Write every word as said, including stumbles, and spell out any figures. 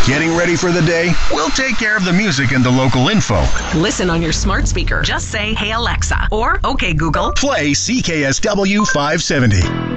Getting ready for the day? We'll take care of the music and the local info. Listen on your smart speaker. Just say, "Hey Alexa," or "Okay Google." Play C K S W five seventy.